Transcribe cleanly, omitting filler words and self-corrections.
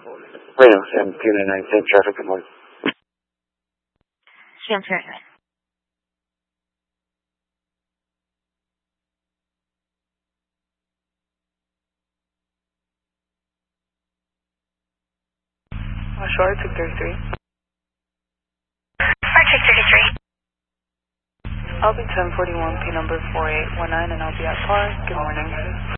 Bueno, MQ-99, same traffic, good morning. Same traffic. Shore, 233. Arctic 33. I'll be 1041, P number 4819, and I'll be at par. Good morning.